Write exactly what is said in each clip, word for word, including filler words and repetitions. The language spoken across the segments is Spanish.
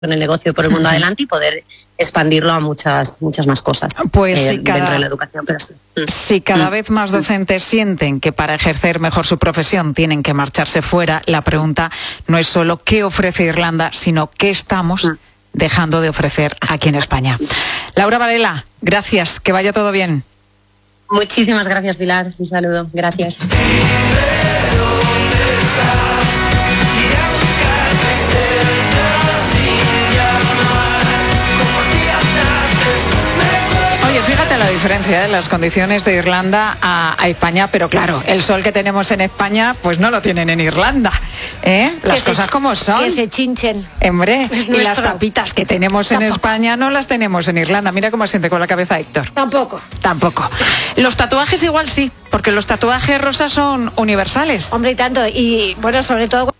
con el negocio por el mundo adelante y poder expandirlo a muchas muchas más cosas pues eh, sí, cada, dentro de la educación. Pero sí. Si cada mm. vez más docentes sienten que para ejercer mejor su profesión tienen que marcharse fuera, la pregunta no es solo qué ofrece Irlanda, sino qué estamos mm. dejando de ofrecer aquí en España. Laura Varela, gracias, que vaya todo bien. Muchísimas gracias, Pilar. Un saludo. Gracias. Fíjate la diferencia de las condiciones de Irlanda a, a España, pero claro, el sol que tenemos en España, pues no lo tienen en Irlanda, ¿eh? Las cosas se, como son. Que se chinchen. Hombre, es y las tapitas que tenemos Tampoco. en España no las tenemos en Irlanda. Mira cómo siente con la cabeza Héctor. Tampoco. Tampoco. Los tatuajes igual sí, porque los tatuajes rosas son universales. Hombre, y tanto. Y bueno, sobre todo...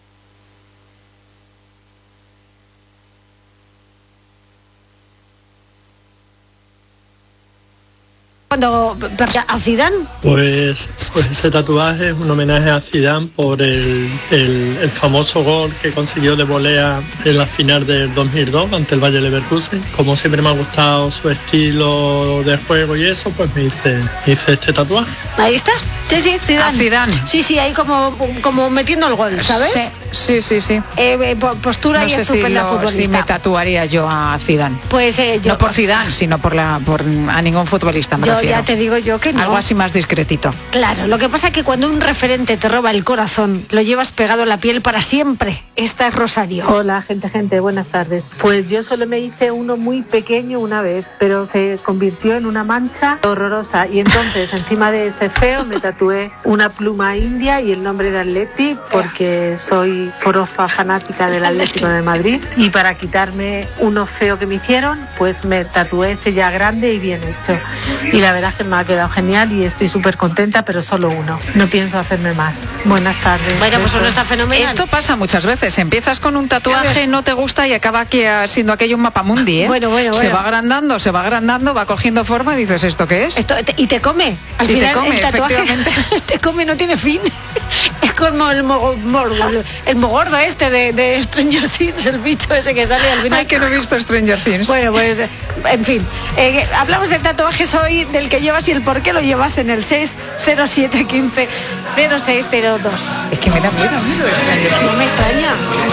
Cuando a Zidane, pues, pues ese tatuaje es un homenaje a Zidane por el, el, el famoso gol que consiguió de volea en la final del dos mil dos ante el Bayer Leverkusen. Como siempre me ha gustado su estilo de juego y eso, pues me hice, me hice este tatuaje. Ahí está. Sí, sí, Zidane. A Zidane. Sí, sí, ahí como, como metiendo el gol, ¿sabes? Sí, sí, sí. sí. Eh, postura no y sé estupenda si lo, futbolista. Si me tatuaría yo a Zidane. Pues eh, yo... No por Zidane, sino por, la, por a ningún futbolista, me yo refiero. Ya te digo yo que no. Algo así más discretito. Claro, lo que pasa es que cuando un referente te roba el corazón, lo llevas pegado a la piel para siempre. Esta es Rosario. Hola, gente, gente, buenas tardes. Pues yo solo me hice uno muy pequeño una vez, pero se convirtió en una mancha horrorosa. Y entonces, encima de ese feo, me tatué una pluma india y el nombre de Atleti, porque soy forofa fanática del Atlético de Madrid. Y para quitarme uno feo que me hicieron, pues me tatué ese ya grande y bien hecho. Y la verdad es que me ha quedado genial y estoy súper contenta, pero solo uno. No pienso hacerme más. Buenas tardes. Bueno, pues uno está fenomenal. Esto pasa muchas veces. Empiezas con un tatuaje, no te gusta y acaba aquí siendo aquello un mapamundi, ¿eh? Bueno, bueno, Se bueno. va agrandando, se va agrandando, va cogiendo forma y dices, ¿esto qué es? Esto, te, y te come. Al y final te come, el tatuaje te come, no tiene fin. Es como el, mo, mo, el mogordo este de, de Stranger Things, el bicho ese que sale al final. Ay, que no he visto Stranger Things. Bueno, pues, en fin. Eh, hablamos de tatuajes hoy, del que llevas y el por qué lo llevas en el seis cero siete uno cinco cero seis cero dos. Es que me da miedo, miedo de Stranger Things. No me extraña.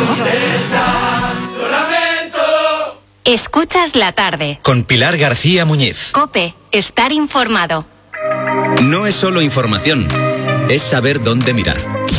Escuchas la tarde. Con Pilar García Muñiz. COPE, estar informado. No es solo información, es saber dónde mirar.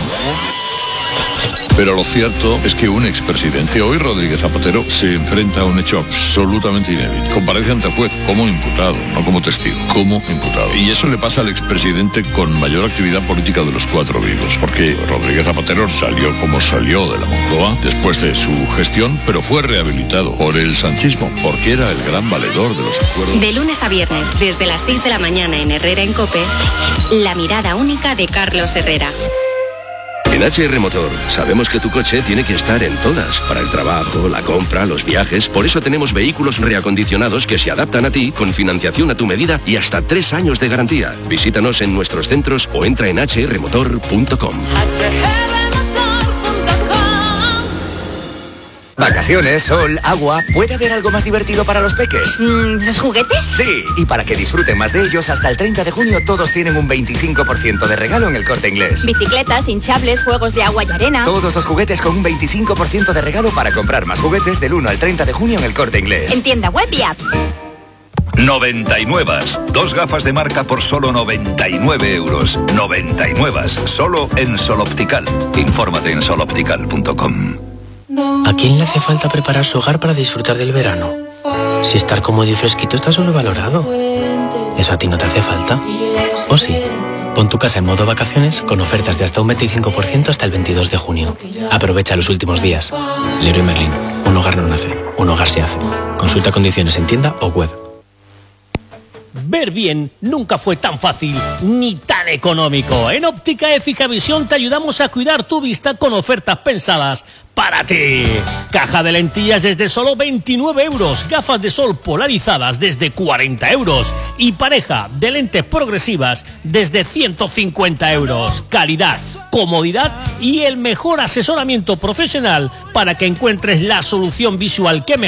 Pero lo cierto es que un expresidente, hoy Rodríguez Zapatero, se enfrenta a un hecho absolutamente inédito. Comparece ante el juez como imputado, no como testigo, como imputado. Y eso le pasa al expresidente con mayor actividad política de los cuatro vivos, porque Rodríguez Zapatero salió como salió de la Moncloa después de su gestión, pero fue rehabilitado por el sanchismo, porque era el gran valedor de los acuerdos. De lunes a viernes, desde las seis de la mañana en Herrera en COPE, la mirada única de Carlos Herrera. En H R Motor sabemos que tu coche tiene que estar en todas, para el trabajo, la compra, los viajes. Por eso tenemos vehículos reacondicionados que se adaptan a ti con financiación a tu medida y hasta tres años de garantía. Visítanos en nuestros centros o entra en h r motor punto com. Vacaciones, sol, agua. ¿Puede haber algo más divertido para los peques? Mm, ¿Los juguetes? Sí, y para que disfruten más de ellos, hasta el treinta de junio todos tienen un veinticinco por ciento de regalo en El Corte Inglés. Bicicletas, hinchables, juegos de agua y arena. Todos los juguetes con un veinticinco por ciento de regalo para comprar más juguetes del uno al treinta de junio en El Corte Inglés. En tienda web y app. noventa y nueve. Dos gafas de marca por solo noventa y nueve euros. noventa y nueve. Solo en Sol Optical. Infórmate en sol optical punto com. ¿A quién le hace falta preparar su hogar para disfrutar del verano? Si estar cómodo y fresquito está sobrevalorado. ¿Eso a ti no te hace falta? ¿O sí? Pon tu casa en modo vacaciones con ofertas de hasta un veinticinco por ciento hasta el veintidós de junio. Aprovecha los últimos días. Leroy Merlin. Un hogar no nace, un hogar se hace. Consulta condiciones en tienda o web. Ver bien nunca fue tan fácil ni tan tan económico. En Óptica Éfica Visión te ayudamos a cuidar tu vista con ofertas pensadas para ti. Caja de lentillas desde solo veintinueve euros, gafas de sol polarizadas desde cuarenta euros y pareja de lentes progresivas desde ciento cincuenta euros. Calidad, comodidad y el mejor asesoramiento profesional para que encuentres la solución visual que mejor